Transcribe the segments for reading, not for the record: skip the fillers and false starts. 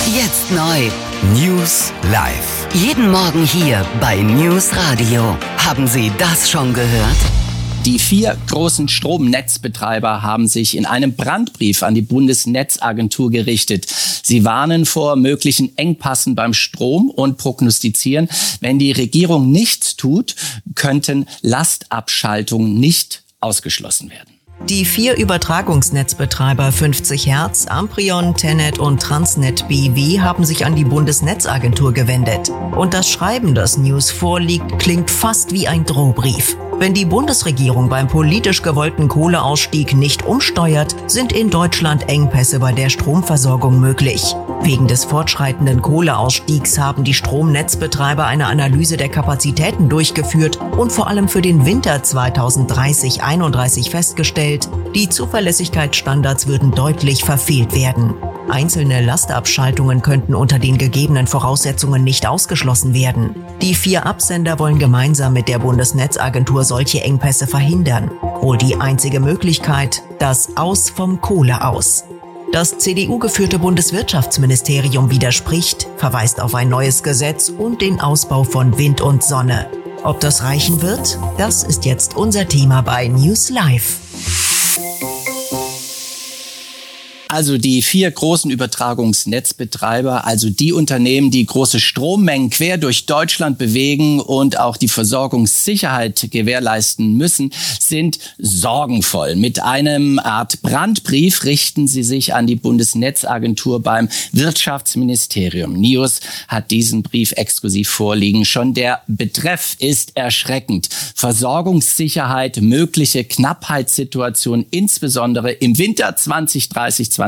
Jetzt neu. News Live. Jeden Morgen hier bei News Radio. Haben Sie das schon gehört? Die 4 großen Stromnetzbetreiber haben sich in einem Brandbrief an die Bundesnetzagentur gerichtet. Sie warnen vor möglichen Engpassen beim Strom und prognostizieren, wenn die Regierung nichts tut, könnten Lastabschaltungen nicht ausgeschlossen werden. Die 4 Übertragungsnetzbetreiber 50 Hertz, Amprion, Tenet und Transnet BW haben sich an die Bundesnetzagentur gewendet. Und das Schreiben, das News vorliegt, klingt fast wie ein Drohbrief. Wenn die Bundesregierung beim politisch gewollten Kohleausstieg nicht umsteuert, sind in Deutschland Engpässe bei der Stromversorgung möglich. Wegen des fortschreitenden Kohleausstiegs haben die Stromnetzbetreiber eine Analyse der Kapazitäten durchgeführt und vor allem für den Winter 2030-31 festgestellt, die Zuverlässigkeitsstandards würden deutlich verfehlt werden. Einzelne Lastabschaltungen könnten unter den gegebenen Voraussetzungen nicht ausgeschlossen werden. Die 4 Absender wollen gemeinsam mit der Bundesnetzagentur solche Engpässe verhindern. Wohl die einzige Möglichkeit, das Aus vom Kohle aus. Das CDU-geführte Bundeswirtschaftsministerium widerspricht, verweist auf ein neues Gesetz und den Ausbau von Wind und Sonne. Ob das reichen wird, das ist jetzt unser Thema bei News Live. Also die 4 großen Übertragungsnetzbetreiber, also die Unternehmen, die große Strommengen quer durch Deutschland bewegen und auch die Versorgungssicherheit gewährleisten müssen, sind sorgenvoll. Mit einem Art Brandbrief richten sie sich an die Bundesnetzagentur beim Wirtschaftsministerium. NIOS hat diesen Brief exklusiv vorliegen. Schon der Betreff ist erschreckend. Versorgungssicherheit, mögliche Knappheitssituation, insbesondere im Winter 2031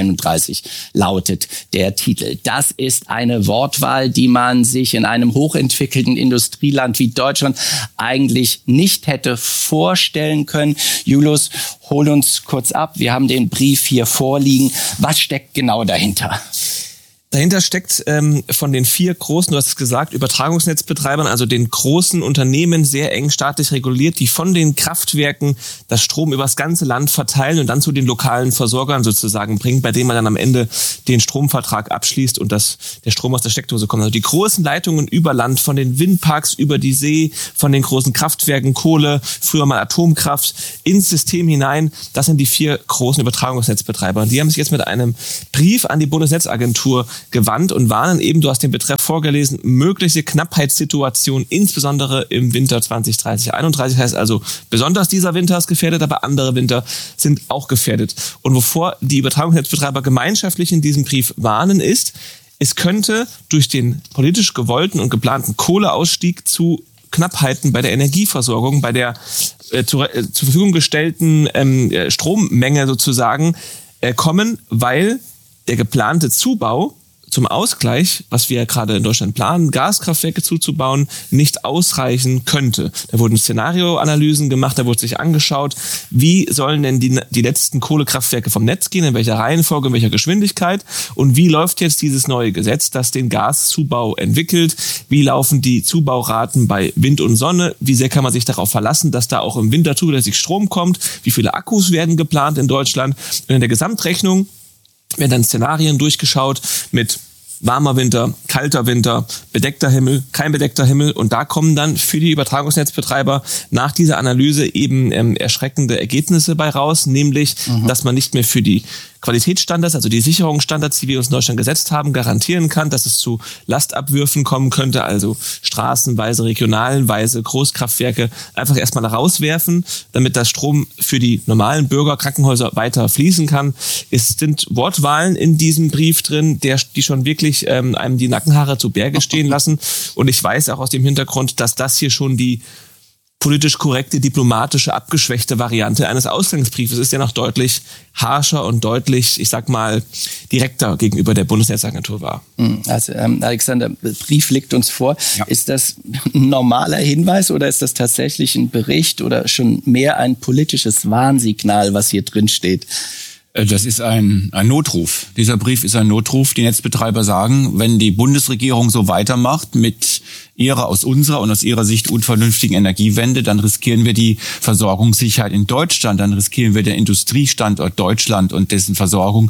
lautet der Titel. Das ist eine Wortwahl, die man sich in einem hochentwickelten Industrieland wie Deutschland eigentlich nicht hätte vorstellen können. Julius, hol uns kurz ab. Wir haben den Brief hier vorliegen. Was steckt genau dahinter? Dahinter steckt von den 4 großen, du hast es gesagt, Übertragungsnetzbetreibern, also den großen Unternehmen, sehr eng staatlich reguliert, die von den Kraftwerken das Strom übers ganze Land verteilen und dann zu den lokalen Versorgern sozusagen bringen, bei denen man dann am Ende den Stromvertrag abschließt und der Strom aus der Steckdose kommt. Also die großen Leitungen über Land, von den Windparks über die See, von den großen Kraftwerken, Kohle, früher mal Atomkraft, ins System hinein, das sind die 4 großen Übertragungsnetzbetreiber. Und die haben sich jetzt mit einem Brief an die Bundesnetzagentur gewandt und warnen eben, du hast den Betreff vorgelesen, mögliche Knappheitssituation, insbesondere im Winter 2030-31. Heißt also, besonders dieser Winter ist gefährdet, aber andere Winter sind auch gefährdet. Und wovor die Übertragungsnetzbetreiber gemeinschaftlich in diesem Brief warnen ist, es könnte durch den politisch gewollten und geplanten Kohleausstieg zu Knappheiten bei der Energieversorgung, bei der zur Verfügung gestellten Strommenge sozusagen kommen, weil der geplante Zubau zum Ausgleich, was wir ja gerade in Deutschland planen, Gaskraftwerke zuzubauen, nicht ausreichen könnte. Da wurden Szenarioanalysen gemacht, da wurde sich angeschaut, wie sollen denn die letzten Kohlekraftwerke vom Netz gehen, in welcher Reihenfolge, in welcher Geschwindigkeit und wie läuft jetzt dieses neue Gesetz, das den Gaszubau entwickelt, wie laufen die Zubauraten bei Wind und Sonne, wie sehr kann man sich darauf verlassen, dass da auch im Winter zusätzlich Strom kommt, wie viele Akkus werden geplant in Deutschland und in der Gesamtrechnung werden dann Szenarien durchgeschaut mit warmer Winter, kalter Winter, bedeckter Himmel, kein bedeckter Himmel und da kommen dann für die Übertragungsnetzbetreiber nach dieser Analyse eben erschreckende Ergebnisse bei raus, nämlich, dass man nicht mehr für die Qualitätsstandards, also die Sicherungsstandards, die wir uns in Deutschland gesetzt haben, garantieren kann, dass es zu Lastabwürfen kommen könnte, also straßenweise, regionalenweise Großkraftwerke einfach erstmal rauswerfen, damit das Strom für die normalen Bürger, Krankenhäuser weiter fließen kann. Es sind Wortwahlen in diesem Brief drin, die schon wirklich einem die Nackenhaare zu Berge stehen lassen. Und ich weiß auch aus dem Hintergrund, dass das hier schon die politisch korrekte, diplomatische, abgeschwächte Variante eines Ausgangsbriefes ist, der noch deutlich harscher und deutlich, ich sag mal, direkter gegenüber der Bundesnetzagentur war. Also Alexander, der Brief liegt uns vor. Ja. Ist das ein normaler Hinweis oder ist das tatsächlich ein Bericht oder schon mehr ein politisches Warnsignal, was hier drin steht? Das ist ein Notruf. Dieser Brief ist ein Notruf. Die Netzbetreiber sagen, wenn die Bundesregierung so weitermacht mit ihrer aus unserer und aus ihrer Sicht unvernünftigen Energiewende, dann riskieren wir die Versorgungssicherheit in Deutschland, dann riskieren wir den Industriestandort Deutschland und dessen Versorgung.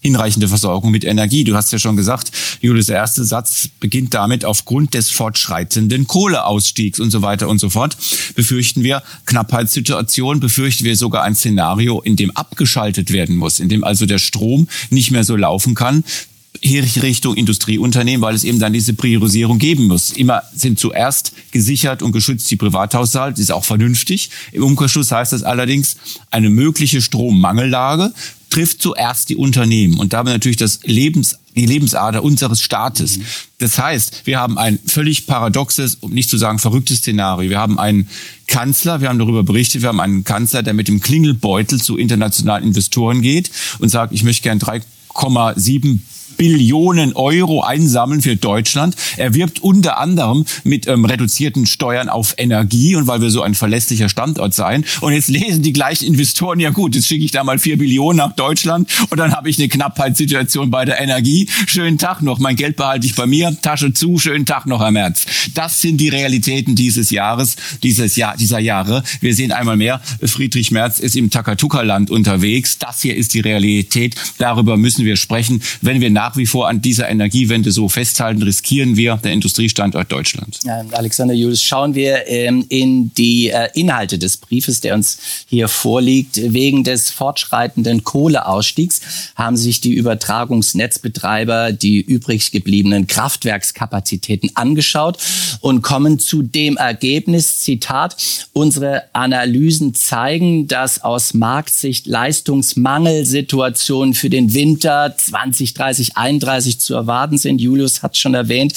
hinreichende Versorgung mit Energie. Du hast ja schon gesagt, Julius, der erste Satz beginnt damit: Aufgrund des fortschreitenden Kohleausstiegs und so weiter und so fort befürchten wir Knappheitssituation, befürchten wir sogar ein Szenario, in dem abgeschaltet werden muss, in dem also der Strom nicht mehr so laufen kann, hier Richtung Industrieunternehmen, weil es eben dann diese Priorisierung geben muss. Immer sind zuerst gesichert und geschützt die Privathaushalte, das ist auch vernünftig. Im Umkehrschluss heißt das allerdings, eine mögliche Strommangellage trifft zuerst die Unternehmen und damit natürlich die Lebensader unseres Staates. Das heißt, wir haben ein völlig paradoxes, um nicht zu sagen verrücktes Szenario. Wir haben einen Kanzler, wir haben darüber berichtet, wir haben einen Kanzler, der mit dem Klingelbeutel zu internationalen Investoren geht und sagt, ich möchte gern 3,7 Billionen Euro einsammeln für Deutschland. Er wirbt unter anderem mit reduzierten Steuern auf Energie und weil wir so ein verlässlicher Standort seien. Und jetzt lesen die gleichen Investoren, ja gut, jetzt schicke ich da mal 4 Billionen nach Deutschland und dann habe ich eine Knappheitssituation bei der Energie. Schönen Tag noch, mein Geld behalte ich bei mir, Tasche zu, schönen Tag noch, Herr Merz. Das sind die Realitäten dieses Jahres, dieser Jahre. Wir sehen einmal mehr, Friedrich Merz ist im Takatuka-Land unterwegs. Das hier ist die Realität. Darüber müssen wir sprechen. Wenn wir nach wie vor an dieser Energiewende so festhalten, riskieren wir den Industriestandort Deutschland. Ja, Alexander, Julius, schauen wir in die Inhalte des Briefes, der uns hier vorliegt. Wegen des fortschreitenden Kohleausstiegs haben sich die Übertragungsnetzbetreiber die übrig gebliebenen Kraftwerkskapazitäten angeschaut und kommen zu dem Ergebnis, Zitat, unsere Analysen zeigen, dass aus Marktsicht Leistungsmangelsituationen für den Winter 2030, 31 zu erwarten sind. Julius hat schon erwähnt,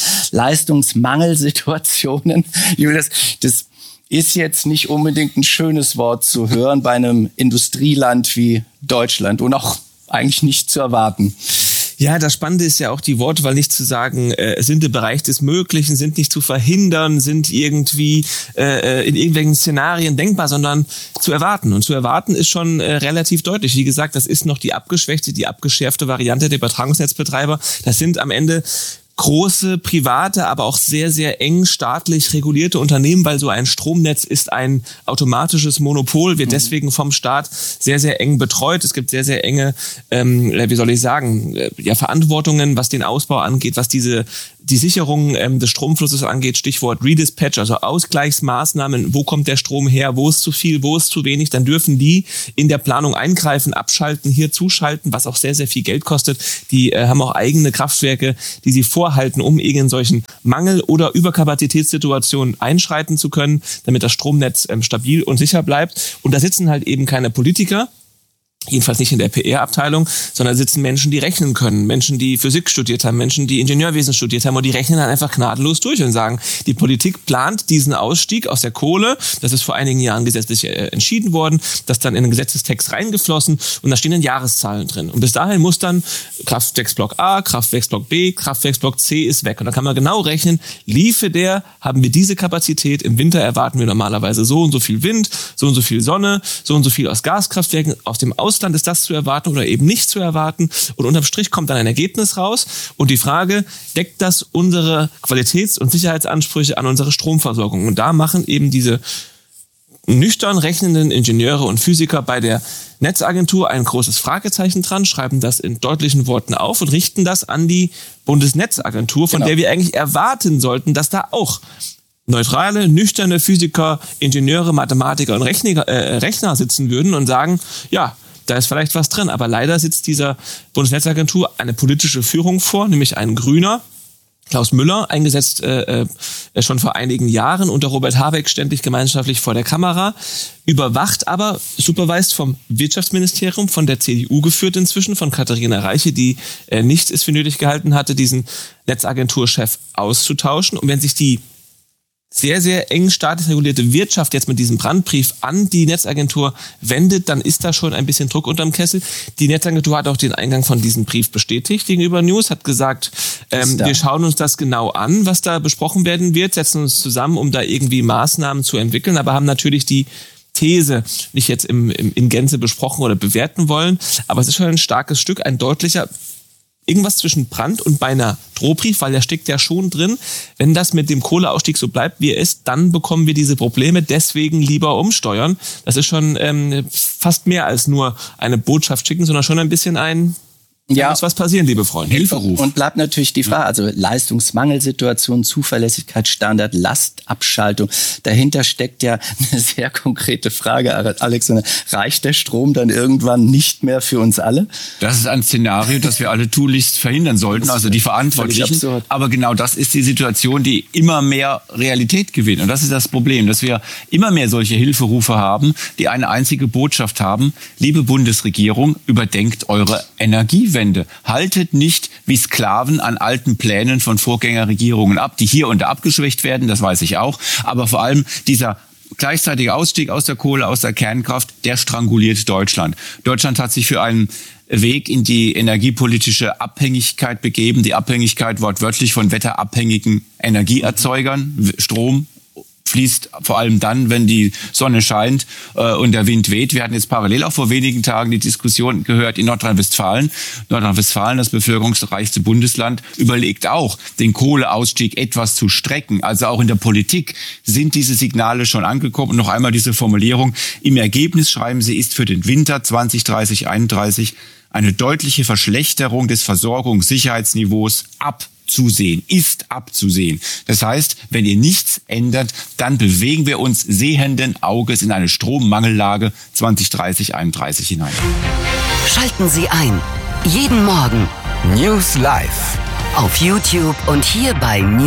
Leistungsmangelsituationen. Julius, das ist jetzt nicht unbedingt ein schönes Wort zu hören bei einem Industrieland wie Deutschland und auch eigentlich nicht zu erwarten. Ja, das Spannende ist ja auch die Wortwahl, nicht zu sagen, sind im Bereich des Möglichen, sind nicht zu verhindern, sind irgendwie in irgendwelchen Szenarien denkbar, sondern zu erwarten. Und zu erwarten ist schon relativ deutlich. Wie gesagt, das ist noch die abgeschwächte, die abgeschärfte Variante der Übertragungsnetzbetreiber. Das sind am Ende große, private, aber auch sehr, sehr eng staatlich regulierte Unternehmen, weil so ein Stromnetz ist ein automatisches Monopol, wird deswegen vom Staat sehr, sehr eng betreut. Es gibt sehr, sehr enge, Verantwortungen, was den Ausbau angeht, was die Sicherung des Stromflusses angeht, Stichwort Redispatch, also Ausgleichsmaßnahmen, wo kommt der Strom her, wo ist zu viel, wo ist zu wenig, dann dürfen die in der Planung eingreifen, abschalten, hier zuschalten, was auch sehr, sehr viel Geld kostet. Die haben auch eigene Kraftwerke, die sie vorhalten, um in solchen Mangel- oder Überkapazitätssituationen einschreiten zu können, damit das Stromnetz stabil und sicher bleibt. Und da sitzen halt eben keine Politiker, jedenfalls nicht in der PR-Abteilung, sondern sitzen Menschen, die rechnen können, Menschen, die Physik studiert haben, Menschen, die Ingenieurwesen studiert haben und die rechnen dann einfach gnadenlos durch und sagen, die Politik plant diesen Ausstieg aus der Kohle, das ist vor einigen Jahren gesetzlich entschieden worden, das dann in den Gesetzestext reingeflossen und da stehen dann Jahreszahlen drin. Und bis dahin muss dann Kraftwerksblock A, Kraftwerksblock B, Kraftwerksblock C ist weg. Und da kann man genau rechnen, liefe der, haben wir diese Kapazität, im Winter erwarten wir normalerweise so und so viel Wind, so und so viel Sonne, so und so viel aus Gaskraftwerken, aus dem Ausland ist das zu erwarten oder eben nicht zu erwarten und unterm Strich kommt dann ein Ergebnis raus und die Frage, deckt das unsere Qualitäts- und Sicherheitsansprüche an unsere Stromversorgung? Und da machen eben diese nüchtern rechnenden Ingenieure und Physiker bei der Netzagentur ein großes Fragezeichen dran, schreiben das in deutlichen Worten auf und richten das an die Bundesnetzagentur, von der wir eigentlich erwarten sollten, dass da auch neutrale, nüchterne Physiker, Ingenieure, Mathematiker und Rechner sitzen würden und sagen, ja, da ist vielleicht was drin. Aber leider sitzt dieser Bundesnetzagentur eine politische Führung vor, nämlich ein Grüner, Klaus Müller, eingesetzt schon vor einigen Jahren unter Robert Habeck ständig gemeinschaftlich vor der Kamera, überwacht aber, supervised vom Wirtschaftsministerium, von der CDU geführt inzwischen, von Katharina Reiche, die nichts es für nötig gehalten hatte, diesen Netzagenturchef auszutauschen. Und wenn sich die sehr, sehr eng staatlich regulierte Wirtschaft jetzt mit diesem Brandbrief an die Netzagentur wendet, dann ist da schon ein bisschen Druck unterm Kessel. Die Netzagentur hat auch den Eingang von diesem Brief bestätigt gegenüber News, hat gesagt, wir schauen uns das genau an, was da besprochen werden wird, setzen uns zusammen, um da irgendwie Maßnahmen zu entwickeln, aber haben natürlich die These nicht jetzt in Gänze besprochen oder bewerten wollen, aber es ist schon ein starkes Stück, ein deutlicher irgendwas zwischen Brand und beinahe Drohbrief, weil der steckt ja schon drin. Wenn das mit dem Kohleausstieg so bleibt, wie er ist, dann bekommen wir diese Probleme. Deswegen lieber umsteuern. Das ist schon fast mehr als nur eine Botschaft schicken, sondern schon ein bisschen ein Da muss was passieren, liebe Freunde. Hilferuf. Und bleibt natürlich die Frage, also Leistungsmangelsituation, Zuverlässigkeitsstandard, Lastabschaltung. Dahinter steckt ja eine sehr konkrete Frage, Alexander. Reicht der Strom dann irgendwann nicht mehr für uns alle? Das ist ein Szenario, das wir alle tunlichst verhindern sollten, also die Verantwortlichen. Aber genau das ist die Situation, die immer mehr Realität gewinnt. Und das ist das Problem, dass wir immer mehr solche Hilferufe haben, die eine einzige Botschaft haben. Liebe Bundesregierung, überdenkt eure Energiewende. Haltet nicht wie Sklaven an alten Plänen von Vorgängerregierungen ab, die hier und da abgeschwächt werden, das weiß ich auch. Aber vor allem dieser gleichzeitige Ausstieg aus der Kohle, aus der Kernkraft, der stranguliert Deutschland. Deutschland hat sich für einen Weg in die energiepolitische Abhängigkeit begeben. Die Abhängigkeit wortwörtlich von wetterabhängigen Energieerzeugern, Strom fließt vor allem dann, wenn die Sonne scheint und der Wind weht. Wir hatten jetzt parallel auch vor wenigen Tagen die Diskussion gehört in Nordrhein-Westfalen. Nordrhein-Westfalen, das bevölkerungsreichste Bundesland, überlegt auch, den Kohleausstieg etwas zu strecken. Also auch in der Politik sind diese Signale schon angekommen. Und noch einmal diese Formulierung. Im Ergebnis, schreiben Sie, ist für den Winter 2030-31 eine deutliche Verschlechterung des Versorgungssicherheitsniveaus ist abzusehen. Das heißt, wenn ihr nichts ändert, dann bewegen wir uns sehenden Auges in eine Strommangellage 2030-31 hinein. Schalten Sie ein. Jeden Morgen News Live auf YouTube und hier bei